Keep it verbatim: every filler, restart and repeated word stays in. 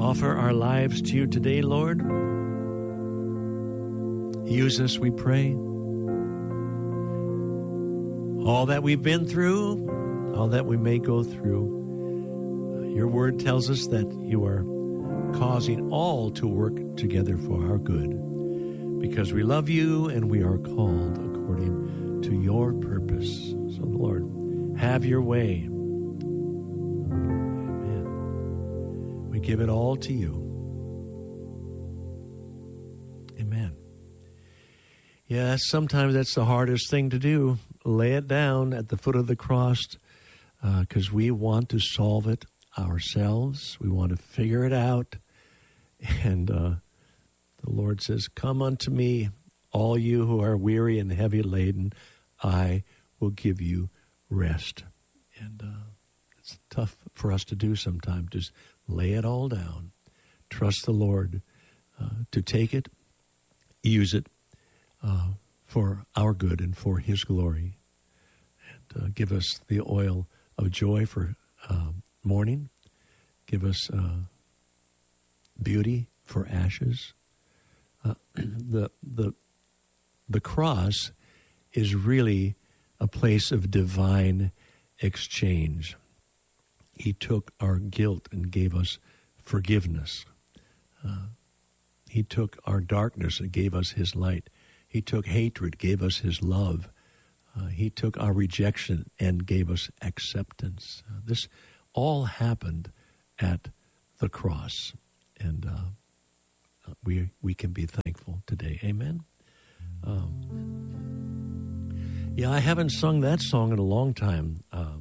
offer our lives to you today, Lord. Use us, we pray. All that we've been through, all that we may go through, your word tells us that you are causing all to work together for our good, because we love you and we are called according to your purpose. So, Lord, have your way. Amen. We give it all to you. Amen. Yes, sometimes that's the hardest thing to do. Lay it down at the foot of the cross, because uh, we want to solve it ourselves. We want to figure it out. And uh, the Lord says, come unto me, all you who are weary and heavy laden, I will give you rest. And uh, it's tough for us to do sometimes. Just lay it all down. Trust the Lord uh, to take it, use it uh, for our good and for his glory. And uh, give us the oil of joy for uh, mourning. Give us uh, beauty for ashes. Uh, the the the cross is really a place of divine exchange. He took our guilt and gave us forgiveness. Uh, he took our darkness and gave us his light. He took hatred, gave us his love. Uh, he took our rejection and gave us acceptance. Uh, this all happened at the cross, and uh, we we can be thankful today. Amen. Um, yeah, I haven't sung that song in a long time. Uh,